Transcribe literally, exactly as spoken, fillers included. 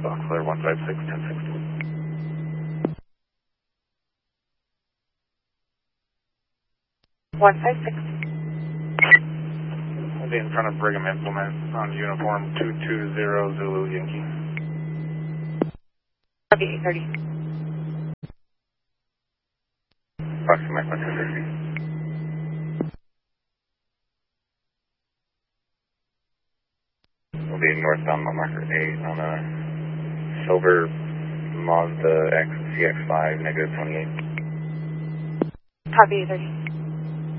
clear one five six, ten six. one five six. I'll be in front of Brigham Implement on uniform two two zero Zulu Yankee. Copy eight thirty. Approximate one two thirty. We'll be northbound mile marker eight on a silver Mazda X C X five, negative twenty-eight. Copy eight thirty.